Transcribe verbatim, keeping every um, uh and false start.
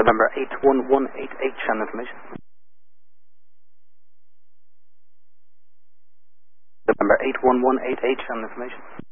November eight one one eight eight, channel information. November eight one one eight eight, channel information.